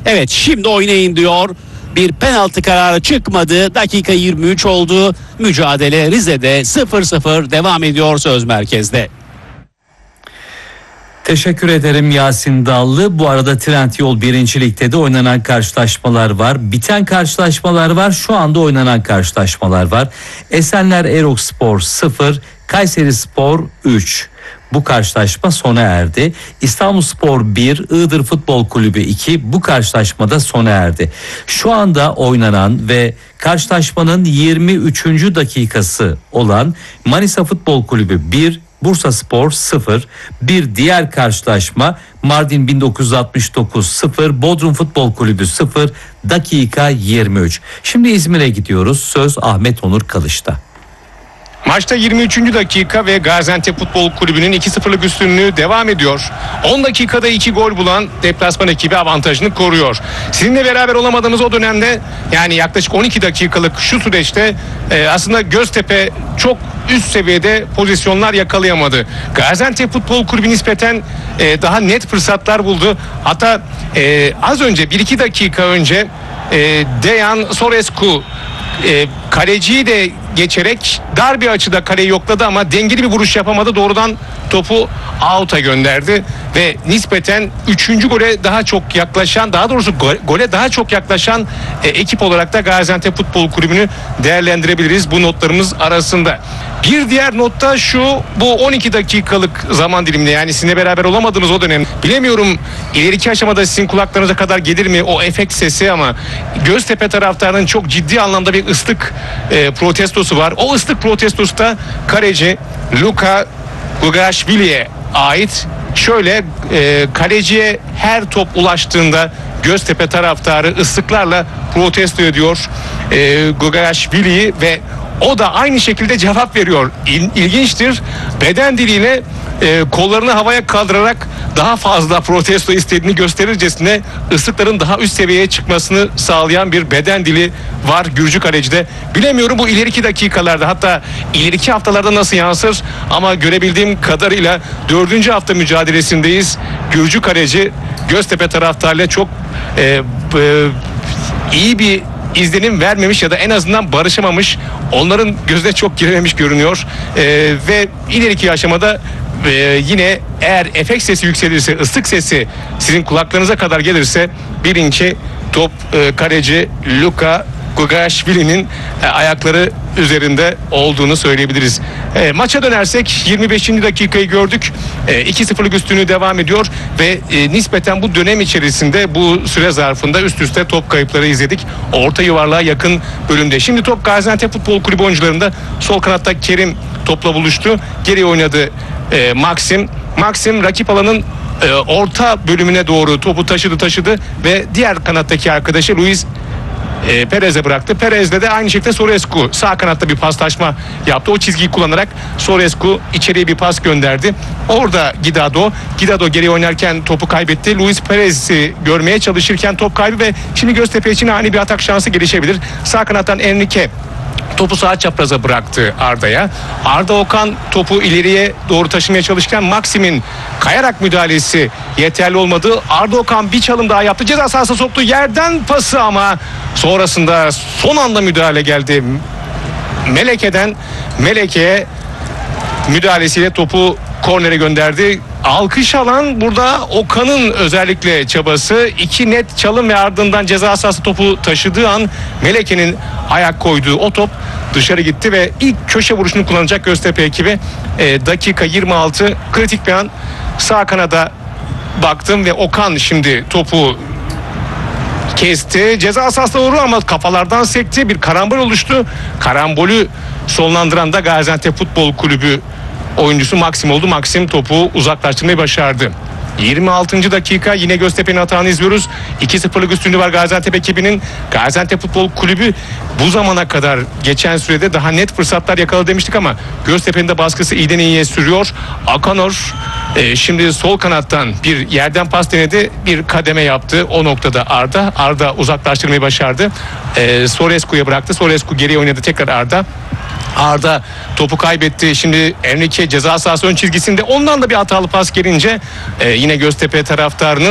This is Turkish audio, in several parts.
Evet, şimdi oynayın diyor. Bir penaltı kararı çıkmadı. Dakika 23 oldu. Mücadele Rize'de 0-0 devam ediyor Söz Merkez'de. Teşekkür ederim Yasin Dallı. Bu arada Trendyol 1. Lig'de de oynanan karşılaşmalar var. Biten karşılaşmalar var. Şu anda oynanan karşılaşmalar var. Esenler Erokspor 0, Kayserispor 3. Bu karşılaşma sona erdi. İstanbulspor 1, Iğdır Futbol Kulübü 2. Bu karşılaşmada sona erdi. Şu anda oynanan ve karşılaşmanın 23. dakikası olan Manisa Futbol Kulübü 1, Bursaspor 0. Bir diğer karşılaşma Mardin 1969 0, Bodrum Futbol Kulübü 0, dakika 23. Şimdi İzmir'e gidiyoruz. Söz Ahmet Onur Kılıç'ta. Maçta 23. dakika ve Gaziantep Futbol Kulübü'nün 2-0'lık üstünlüğü devam ediyor. 10 dakikada 2 gol bulan deplasman ekibi avantajını koruyor. Sizinle beraber olamadığımız o dönemde, yani yaklaşık 12 dakikalık şu süreçte aslında Göztepe çok üst seviyede pozisyonlar yakalayamadı. Gaziantep Futbol Kulübü nispeten daha net fırsatlar buldu. Hatta az önce 1-2 dakika önce Dejan Sorescu kaleciyi de geçerek dar bir açıda kaleyi yokladı ama dengeli bir vuruş yapamadı. Doğrudan topu out'a gönderdi ve nispeten 3. gole daha çok yaklaşan, daha doğrusu gole daha çok yaklaşan ekip olarak da Gaziantep Futbol Kulübü'nü değerlendirebiliriz bu notlarımız arasında. Bir diğer notta şu: bu 12 dakikalık zaman diliminde, yani sizinle beraber olamadığımız o dönem, bilemiyorum ileriki aşamada sizin kulaklarınıza kadar gelir mi o efekt sesi, ama Göztepe taraftarının çok ciddi anlamda bir ıslık protestosu var. O ıslık protestosu da kaleci Luka Gugashvili'ye ait. Şöyle kaleciye her top ulaştığında Göztepe taraftarı ıslıklarla protesto ediyor Gugashvili'yi ve o da aynı şekilde cevap veriyor. İlginçtir. Beden diliyle kollarını havaya kaldırarak daha fazla protesto istediğini gösterircesine ıslıkların daha üst seviyeye çıkmasını sağlayan bir beden dili var Gürcü kalecide. Bilemiyorum bu ileriki dakikalarda, hatta ileriki haftalarda nasıl yansır, ama görebildiğim kadarıyla 4. hafta mücadelesindeyiz. Gürcü kaleci Göztepe taraftarıyla çok iyi bir izlenim vermemiş ya da en azından barışamamış. Onların gözüne çok girememiş görünüyor. Ve ileriki aşamada yine eğer efekt sesi yükselirse, ıslık sesi sizin kulaklarınıza kadar gelirse, birinci top kaleci Luka Gugashvili'nin ayakları üzerinde olduğunu söyleyebiliriz. Maça dönersek 25. dakikayı gördük. 2-0'lık üstünlüğü devam ediyor ve nispeten bu dönem içerisinde, bu süre zarfında üst üste top kayıpları izledik. Orta yuvarlığa yakın bölümde. Şimdi top Gaziantep Futbol Kulübü oyuncularında. Sol kanatta Kerim topla buluştu. Geri oynadı Maxim rakip alanın orta bölümüne doğru topu taşıdı ve diğer kanattaki arkadaşı Luis Perez'e bıraktı. Perez'de de aynı şekilde Sorescu sağ kanatta bir paslaşma yaptı. O çizgiyi kullanarak Sorescu içeriye bir pas gönderdi. Orada Guidado geri oynarken topu kaybetti. Luis Perez'i görmeye çalışırken top kaybı ve şimdi Göztepe için ani bir atak şansı gelişebilir. Sağ kanattan Enrique topu sağ çapraza bıraktı Arda'ya. Arda Okan topu ileriye doğru taşımaya çalışırken Maxim'in kayarak müdahalesi yeterli olmadı. Arda Okan bir çalım daha yaptı. Ceza sahasına soktu. Yerden pası ama sonrasında son anda müdahale geldi. Meleke'ye müdahalesiyle topu kornere gönderdi. Alkış alan burada Okan'ın özellikle çabası. 2 net çalım ve ardından ceza sahası topu taşıdığı an Meleke'nin ayak koyduğu o top dışarı gitti ve ilk köşe vuruşunu kullanacak Göztepe ekibi. Dakika 26, kritik bir an. Sağ kanada baktım ve Okan şimdi topu kesti. Ceza sahasına doğru ama kafalardan sekti. Bir karambol oluştu. Karambolü sonlandıran da Gaziantep Futbol Kulübü oyuncusu Maxim oldu. Maxim topu uzaklaştırmayı başardı. 26. dakika, yine Göztepe'nin hatağını izliyoruz. 2-0'lık üstünlüğü var Gaziantep ekibinin. Gaziantep Futbol Kulübü bu zamana kadar geçen sürede daha net fırsatlar yakaladı demiştik ama Göztepe'nin de baskısı iyiden iyiye sürüyor. Akanor şimdi sol kanattan bir yerden pas denedi. Bir kademe yaptı. O noktada Arda uzaklaştırmayı başardı. Sorescu'ya bıraktı. Sorescu geriye oynadı, tekrar Arda topu kaybetti. Şimdi Enrique ceza sahası ön çizgisinde, ondan da bir hatalı pas gelince yine Göztepe taraftarının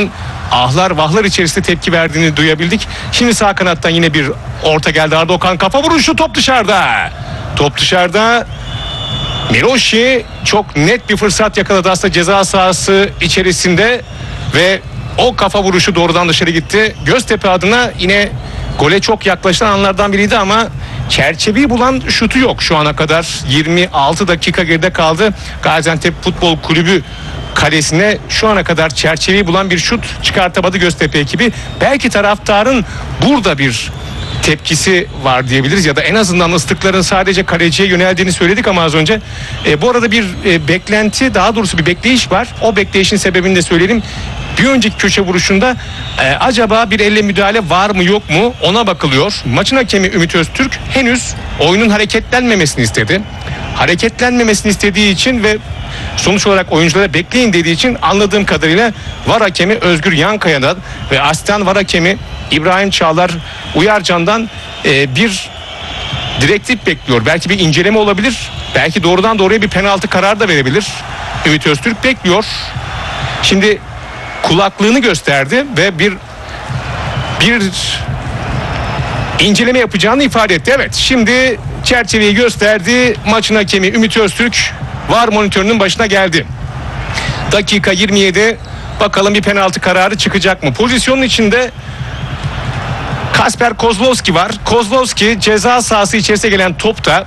ahlar vahlar içerisinde tepki verdiğini duyabildik. Şimdi sağ kanattan yine bir orta geldi. Arda Okan kafa vuruşu, top dışarıda. Top dışarıda. Miroshi çok net bir fırsat yakaladı aslında ceza sahası içerisinde ve o kafa vuruşu doğrudan dışarı gitti. Göztepe adına yine gole çok yaklaşan anlardan biriydi ama çerçeveyi bulan şutu yok şu ana kadar. 26 dakika geride kaldı. Gaziantep Futbol Kulübü kalesine şu ana kadar çerçeveyi bulan bir şut çıkartamadı Göztepe ekibi. Belki taraftarın burada bir tepkisi var diyebiliriz ya da en azından ıslıkların sadece kaleciye yöneldiğini söyledik ama az önce. Bu arada bir beklenti, daha doğrusu bir bekleyiş var. O bekleyişin sebebini de söyleyelim. Bir önceki köşe vuruşunda acaba bir elle müdahale var mı yok mu ona bakılıyor. Maçın hakemi Ümit Öztürk henüz oyunun hareketlenmemesini istedi. Hareketlenmemesini istediği için ve sonuç olarak oyunculara bekleyin dediği için anladığım kadarıyla VAR hakemi Özgür Yankaya'dan ve asistan VAR hakemi İbrahim Çağlar Uyarcan'dan bir direktif bekliyor. Belki bir inceleme olabilir. Belki doğrudan doğruya bir penaltı kararı da verebilir. Ümit Öztürk bekliyor. Şimdi kulaklığını gösterdi ve bir inceleme yapacağını ifade etti. Evet, şimdi çerçeveyi gösterdi. Maçın hakemi Ümit Öztürk VAR monitörünün başına geldi. Dakika 27. Bakalım bir penaltı kararı çıkacak mı? Pozisyonun içinde Kasper Kozlowski var. Kozlowski ceza sahası içerisine gelen topta,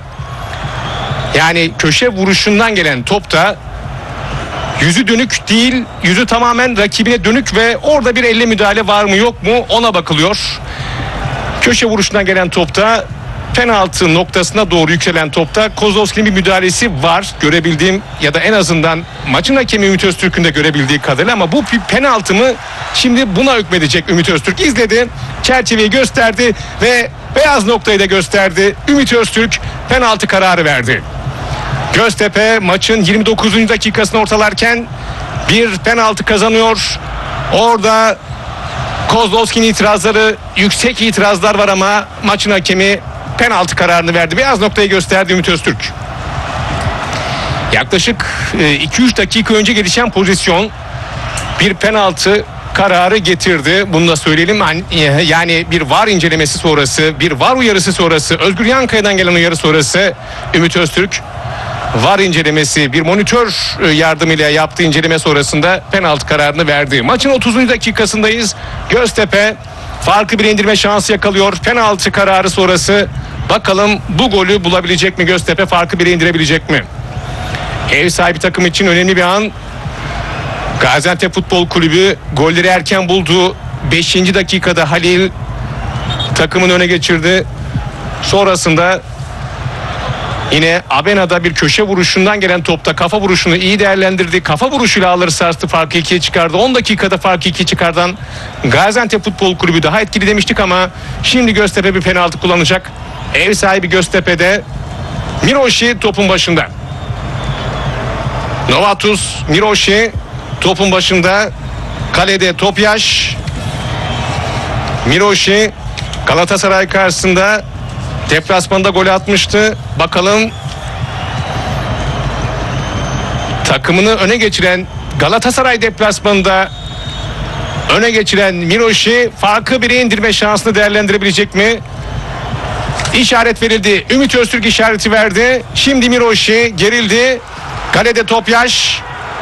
yani köşe vuruşundan gelen topta yüzü dönük değil, yüzü tamamen rakibine dönük ve orada bir elle müdahale var mı yok mu ona bakılıyor. Köşe vuruşundan gelen topta, penaltı noktasına doğru yükselen topta Kozlowski'nin bir müdahalesi var görebildiğim ya da en azından maçın hakemi Ümit Öztürk'ün de görebildiği kadarıyla, ama bu bir penaltı mı? Şimdi buna hükmedecek Ümit Öztürk. İzledi, çerçeveyi gösterdi ve beyaz noktayı da gösterdi. Ümit Öztürk penaltı kararı verdi. Göztepe maçın 29. dakikasını ortalarken bir penaltı kazanıyor. Orada Kozlowski'nin itirazları, yüksek itirazlar var ama maçın hakemi penaltı kararını verdi. Beyaz noktayı gösterdi Ümit Öztürk. Yaklaşık 2-3 dakika önce gelişen pozisyon bir penaltı kararı getirdi. Bunu da söyleyelim. Yani bir VAR incelemesi sonrası, bir VAR uyarısı sonrası, Özgür Yankaya'dan gelen uyarı sonrası Ümit Öztürk VAR incelemesi, bir monitör yardımıyla yaptığı inceleme sonrasında penaltı kararını verdi. Maçın 30. dakikasındayız. Göztepe farkı bir indirme şansı yakalıyor. Penaltı kararı sonrası bakalım bu golü bulabilecek mi Göztepe, farkı bir indirebilecek mi? Ev sahibi takım için önemli bir an. Gaziantep Futbol Kulübü golleri erken buldu. 5. dakikada Halil takımın öne geçirdi. Sonrasında yine Abena'da bir köşe vuruşundan gelen topta kafa vuruşunu iyi değerlendirdi. Kafa vuruşuyla ağları sarstı, farkı 2'ye çıkardı. 10 dakikada farkı 2'ye çıkardan Gaziantep Futbol Kulübü daha etkili demiştik ama şimdi Göztepe bir penaltı kullanacak. Ev sahibi Göztepe'de Miroshi topun başında. Novatus Miroshi topun başında. Kalede Topyaş. Miroshi Galatasaray karşısında deplasmanda gol atmıştı. Bakalım takımını öne geçiren, Galatasaray deplasmanında öne geçiren Miroshi farkı 1'e indirme şansını değerlendirebilecek mi? İşaret verildi. Ümit Öztürk işareti verdi. Şimdi Miroshi gerildi. Kalede Topyaş.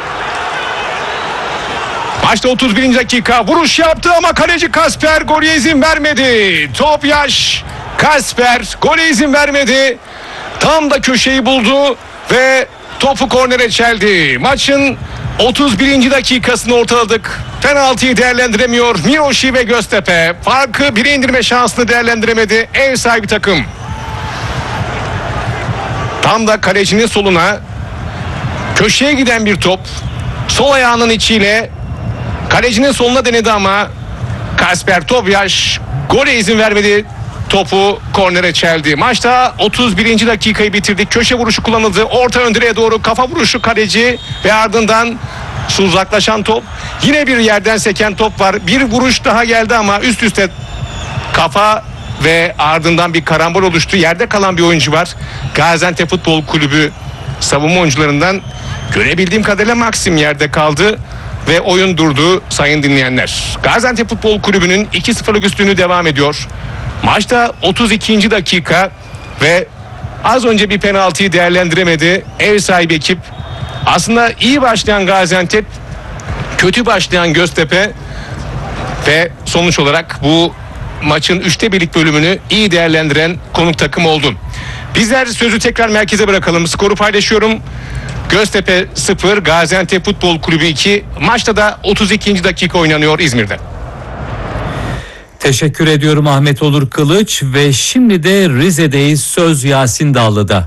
Maçta 31. dakika, vuruş yaptı ama kaleci Kasper gole izin vermedi. Topyaş, Kasper gole izin vermedi. Tam da köşeyi buldu ve topu kornere çeldi. Maçın 31. dakikasını ortaladık. Penaltıyı değerlendiremiyor Miroshi ve Göztepe. Farkı 1'e indirme şansını değerlendiremedi ev sahibi takım. Tam da kalecinin soluna köşeye giden bir top. Sol ayağının içiyle kalecinin soluna denedi ama Kasper Topyaş gole izin vermedi. Topu kornere çeldi. Maçta 31. dakikayı bitirdik. Köşe vuruşu kullanıldı. Orta ön direğe doğru kafa vuruşu kaleci ve ardından uzaklaşan top. Yine bir yerden seken top var. Bir vuruş daha geldi ama üst üste kafa ve ardından bir karambol oluştu. Yerde kalan bir oyuncu var. Gaziantep Futbol Kulübü savunma oyuncularından görebildiğim kadarıyla Maxim yerde kaldı. ve oyun durdu sayın dinleyenler. Gaziantep Futbol Kulübü'nün 2-0'lık üstünlüğü devam ediyor. Maçta 32. dakika ve az önce bir penaltıyı değerlendiremedi ev sahibi ekip. Aslında iyi başlayan Gaziantep, kötü başlayan Göztepe ve sonuç olarak bu maçın 1/3 bölümünü iyi değerlendiren konuk takım oldu. Bizler sözü tekrar merkeze bırakalım. Skoru paylaşıyorum. Göztepe 0, Gaziantep Futbol Kulübü 2. Maçta da 32. dakika oynanıyor İzmir'de. Teşekkür ediyorum Ahmet Olur Kılıç ve şimdi de Rize'deyiz, söz Yasin Dallı'da.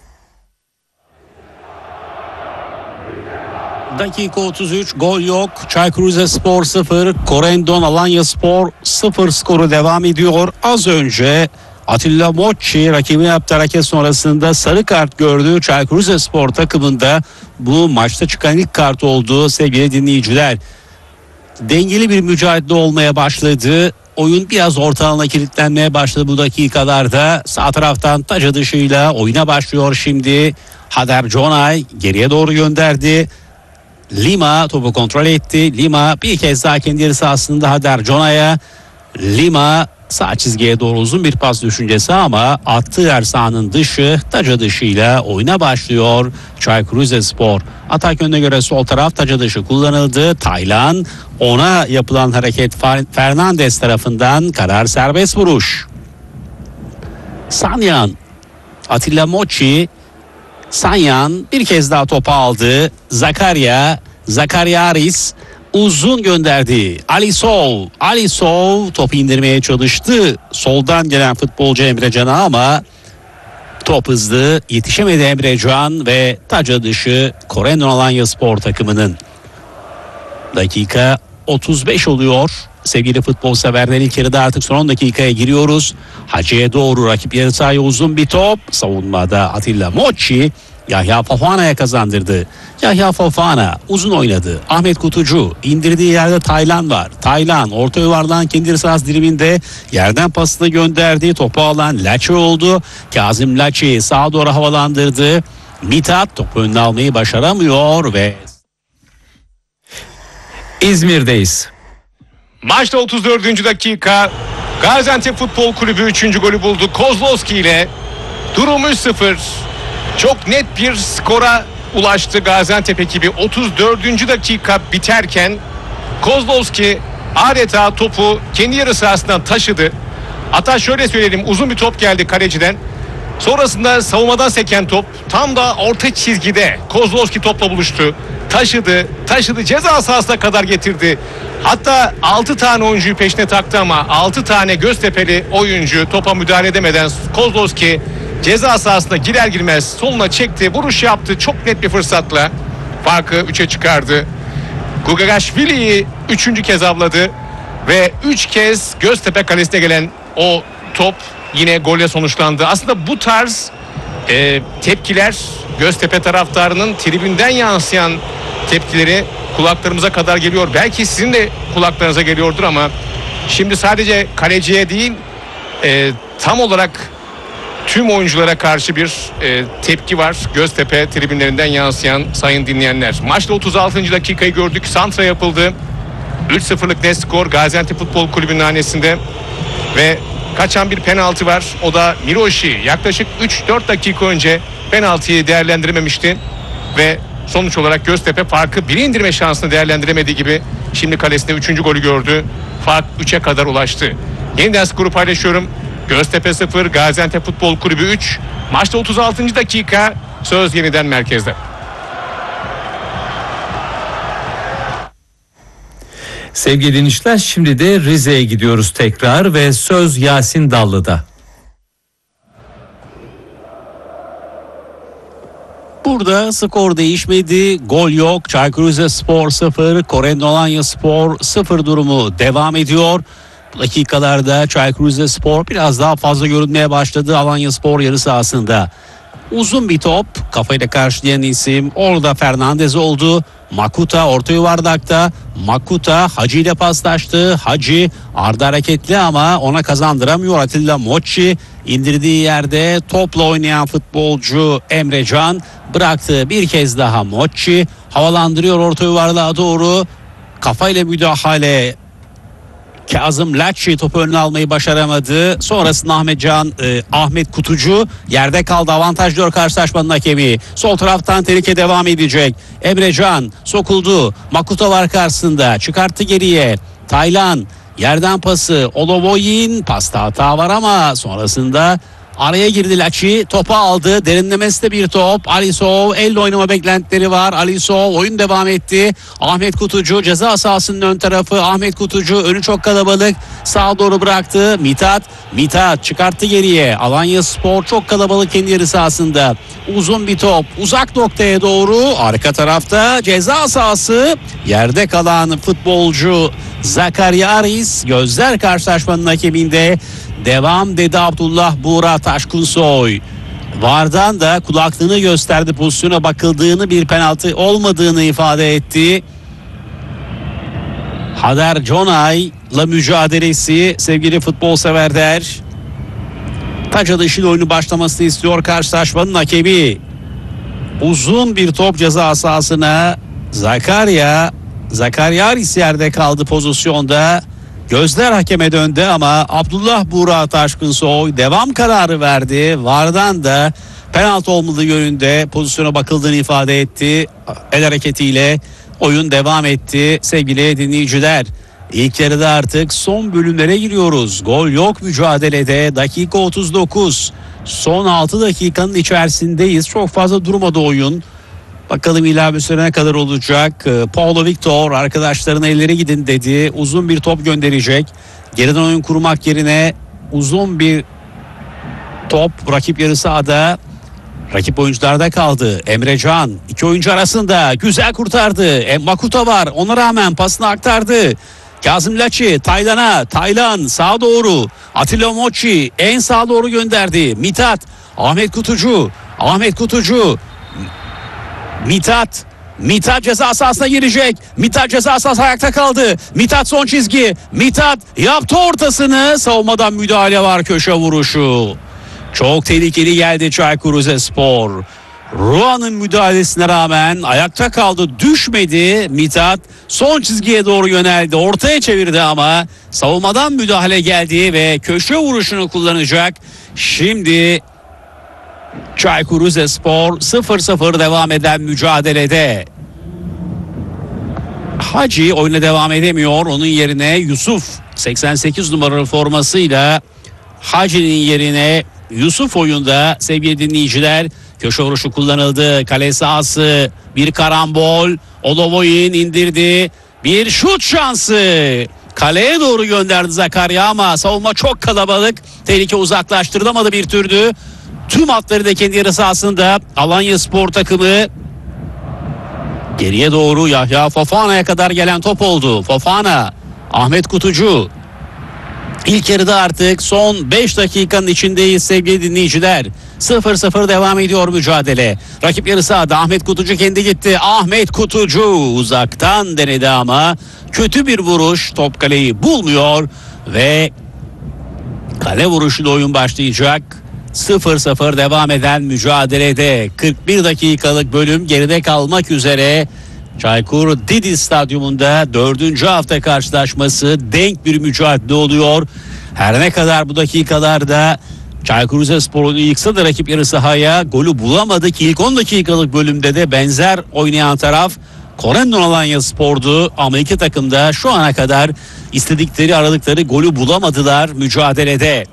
Dakika 33, gol yok. Çaykur Rizespor 0, Corendon Alanyaspor 0 skoru devam ediyor. Az önce Atilla Mocci rakibine yaptığı hareket sonrasında sarı kart gördü. Çaykur Rizespor takımında bu maçta çıkan ilk kart oldu sevgili dinleyiciler. Dengeli bir mücadele olmaya başladı. Oyun biraz orta alana kilitlenmeye başladı bu dakikalarda. Sağ taraftan taç atışıyla oyuna başlıyor şimdi. Hader Conay geriye doğru gönderdi. Lima topu kontrol etti. Lima bir kez daha kendi yarı sahasında Hader Conay'a. Lima sağ çizgiye doğru uzun bir pas düşüncesi ama attığı yer sahanın dışı, taca dışıyla oyuna başlıyor Çaykur Rizespor. Atak yönüne göre sol taraf taca dışı kullanıldı. Taylan, ona yapılan hareket Fernandes tarafından, karar serbest vuruş. Sanyan, Atilla Mocci, Sanyan bir kez daha topu aldı. Zakariaris uzun gönderdi. Ali Sol topu indirmeye çalıştı. Soldan gelen futbolcu Emre Can'a ama top hızlı, yetişemedi Emre Can ve taca dışı Corendon Alanyaspor takımının. Dakika 35 oluyor. Sevgili futbol severler, ilk yarıda artık son 10 dakikaya giriyoruz. Hacı'ya doğru rakip yarı sahaya uzun bir top. Savunmada Atilla Mocci Yahya Fofana'ya kazandırdı. Yahya Fofana uzun oynadı. Ahmet Kutucu indirdiği yerde Taylan var. Taylan orta yuvardan kendi sahası diliminde yerden pasını gönderdi. Topu alan Laçi oldu. Kazım Laçi sağa doğru havalandırdı. Mithat topu önüne almayı başaramıyor ve İzmir'deyiz. Maçta 34. dakika. Gaziantep Futbol Kulübü 3. golü buldu. Kozlowski ile durum 3-0. Çok net bir skora ulaştı Gaziantep ekibi. 34. dakika biterken Kozlowski adeta topu kendi yarı sahasından taşıdı. Hatta şöyle söyleyelim, uzun bir top geldi kaleciden. Sonrasında savunmadan seken top tam da orta çizgide Kozlowski topla buluştu. Taşıdı ceza sahasına kadar getirdi. Hatta 6 tane oyuncuyu peşine taktı ama 6 tane Göztepe'li oyuncu topa müdahale edemeden Kozlowski ceza sahasına girer girmez soluna çekti, vuruş yaptı. Çok net bir fırsatla farkı 3'e çıkardı. Gugagashvili'yi 3. kez avladı ve 3 kez Göztepe kalesine gelen o top yine golle sonuçlandı. Aslında bu tarz tepkiler, Göztepe taraftarının tribünden yansıyan tepkileri kulaklarımıza kadar geliyor. Belki sizin de kulaklarınıza geliyordur ama şimdi sadece kaleciye değil, tam olarak tüm oyunculara karşı bir tepki var Göztepe tribünlerinden yansıyan sayın dinleyenler. Maçta 36. dakikayı gördük. Santra yapıldı. 3-0'lık net skor Gaziantep Futbol Kulübü'nün hanesinde ve kaçan bir penaltı var. O da Miroşi yaklaşık 3-4 dakika önce penaltıyı değerlendirememişti ve sonuç olarak Göztepe farkı 1'e indirme şansını değerlendiremediği gibi şimdi kalesinde 3. golü gördü. Fark 3'e kadar ulaştı. Yeniden skoru paylaşıyorum. Göztepe 0, Gaziantep Futbol Kulübü 3. Maçta 36. dakika, söz yeniden merkezde. Sevgili dinleyiciler, şimdi de Rize'ye gidiyoruz tekrar ve söz Yasin Dallı'da. burada skor değişmedi. Gol yok. Çaykur Rizespor 0, Corendon Alanyaspor 0 durumu devam ediyor. Bu dakikalarda Çaykur Rizespor biraz daha fazla görünmeye başladı Alanyaspor yarı sahasında. Uzun bir top, kafayla karşılayan isim orada Fernandes oldu. Makuta orta yuvardakta. Makuta Hacı ile paslaştı. Hacı arda hareketli ama ona kazandıramıyor. Atilla Mocci indirdiği yerde topla oynayan futbolcu Emre Can bıraktı. Bir kez daha Mocci havalandırıyor orta yuvarlığa doğru. kafayla müdahale. Kazım Laçi topu önüne almayı başaramadı. Sonrasında Ahmet Kutucu yerde kaldı. Avantaj diyor karşılaşmanın hakemi. Sol taraftan tehlike devam edecek. Emrecan sokuldu. Makuta var karşısında. Çıkarttı geriye. Taylan yerden pası. Olovoyin pasta hata var ama sonrasında araya girdi Laçi. Topu aldı. Derinlemesi de bir top. Alisov elle oynama beklentileri var. Alisov oyun devam etti. Ahmet Kutucu ceza sahasının ön tarafı. Ahmet Kutucu önü çok kalabalık. Sağa doğru bıraktı. Mithat çıkarttı geriye. Alanyaspor çok kalabalık kendi yarı sahasında. Uzun bir top. Uzak noktaya doğru. Arka tarafta ceza sahası. Yerde kalan futbolcu Zakaryaris. Gözler karşılaşmanın hakeminde. Devam dedi Abdullah Buğra Taşkunsoy. VAR'dan da kulaklığını gösterdi, pozisyona bakıldığını, bir penaltı olmadığını ifade etti. Hader Conay'la mücadelesi sevgili futbol severler. Taç atışıyla oyunu başlamasını istiyor karşılaşmanın hakemi. Uzun bir top ceza sahasına. Zakaryaris yerde kaldı pozisyonda. Gözler hakeme döndü ama Abdullah Buğra Taşkunsoy devam kararı verdi. VAR'dan da penaltı olmadığı yönünde pozisyona bakıldığını ifade etti. El hareketiyle oyun devam etti sevgili dinleyiciler. İlk yarıda artık son bölümlere giriyoruz. Gol yok mücadelede. Dakika 39. Son 6 dakikanın içerisindeyiz. Çok fazla durmadı oyun. Bakalım ilave süre ne kadar olacak. Paulo Victor arkadaşlarına elleri gidin dedi. Uzun bir top gönderecek. Geriden oyun kurmak yerine uzun bir top rakip yarı sahada. Rakip oyuncularda kaldı. Emrecan iki oyuncu arasında güzel kurtardı. Makuta var, ona rağmen pasını aktardı. Kazım Laçi Taylan sağa doğru. Atilla Mochi en sağa doğru gönderdi. Ahmet Kutucu Mithat ceza sahasına girecek. Mithat ceza sahası ayakta kaldı. Mithat son çizgi. Mithat yaptı ortasını. Savunmadan müdahale var, köşe vuruşu. Çok tehlikeli geldi Çaykur Rizespor. Ruan'ın müdahalesine rağmen ayakta kaldı, düşmedi. Mithat son çizgiye doğru yöneldi. Ortaya çevirdi ama savunmadan müdahale geldi ve köşe vuruşunu kullanacak. Şimdi Çaykur Rizespor 0-0 devam eden mücadelede. Hacı oyuna devam edemiyor. Onun yerine Yusuf 88 numaralı formasıyla Hacı'nın yerine Yusuf oyunda sevgili dinleyiciler. Köşe vuruşu kullanıldı. Kale sahası bir karambol. Olovoyin indirdi. Bir şut şansı. Kaleye doğru gönderdi Zakarya ama savunma çok kalabalık. Tehlike uzaklaştırılamadı bir türlü. Tüm hatları da kendi yarı sahasında. Alanyaspor takımı geriye doğru Yahya Fofana'ya kadar gelen top oldu. Fofana, Ahmet Kutucu. İlk yarıda artık son 5 dakikanın içindeyiz sevgili dinleyiciler. 0-0 devam ediyor mücadele. Rakip yarı sahada. Ahmet Kutucu kendi gitti. Ahmet Kutucu uzaktan denedi ama kötü bir vuruş. Top kaleyi bulmuyor ve kale vuruşuyla oyun başlayacak. 0-0 devam eden mücadelede 41 dakikalık bölüm geride kalmak üzere. Çaykur Didi Stadyumunda 4. hafta karşılaşması, denk bir mücadele oluyor. Her ne kadar bu dakikalarda Çaykur Rizespor'un yıksa da rakip yarı sahaya golü bulamadı ki ilk 10 dakikalık bölümde de benzer oynayan taraf Corendon Alanyaspor'du ama iki takım da şu ana kadar istedikleri, aradıkları golü bulamadılar mücadelede.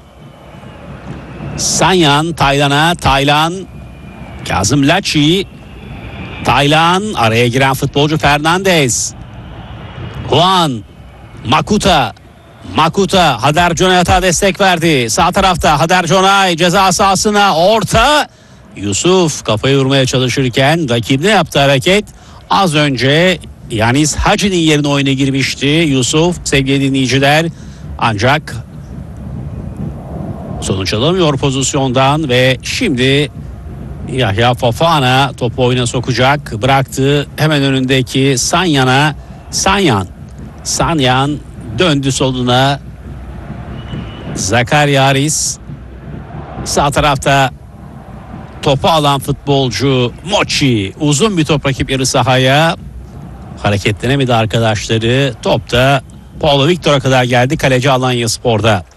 Sanyan Taylan, Kazım Laçi, Taylan, araya giren futbolcu Fernandez, Juan, Makuta, Hader Conay'a destek verdi. Sağ tarafta Hader Conay ceza sahasına orta. Yusuf kafayı vurmaya çalışırken rakibine yaptığı hareket az önce Yanis Hacı'nın yerine oyuna girmişti Yusuf sevgili dinleyiciler. Ancak sonuç alamıyor pozisyondan ve şimdi Yahya Fofana topu oyuna sokacak. Bıraktı hemen önündeki Sanyan'a. Sanyan döndü soluna. Zakaryaris. Sağ tarafta topu alan futbolcu Mochi. Uzun bir top rakip yarı sahaya. Hareketlenemedi arkadaşları. Top da Paulo Victor'a kadar geldi. Kaleci Alanyaspor'da.